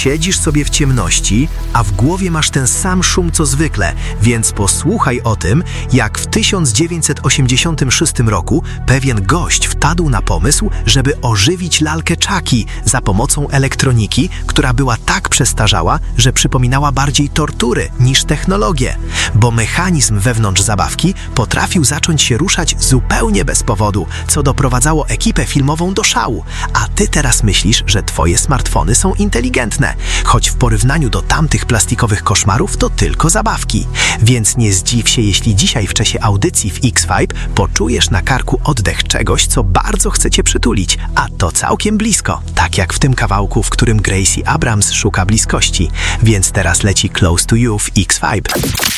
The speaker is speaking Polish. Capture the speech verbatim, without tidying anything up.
siedzisz sobie w ciemności, a w głowie masz ten sam szum co zwykle, więc posłuchaj o tym, jak w tysiąc dziewięćset osiemdziesiątym szóstym roku pewien gość wpadł na pomysł, żeby ożywić lalkę Chucky za pomocą elektroniki, która była tak przestarzała, że przypominała bardziej tortury niż technologię, bo mechanizm wewnątrz zabawki potrafił zacząć się ruszać zupełnie bez powodu, co doprowadzało ekipę filmową do szału. A ty teraz myślisz, że twoje smartfony są inteligentne, choć w porównaniu do tamtych plastikowych koszmarów to tylko zabawki. Więc nie zdziw się, jeśli dzisiaj w czasie audycji w X-Vibe poczujesz na karku oddech czegoś, co bardzo chce cię przytulić, a to całkiem blisko, tak jak w tym kawałku, w którym Gracie Abrams szuka bliskości. Więc teraz leci Close to You w X-Vibe.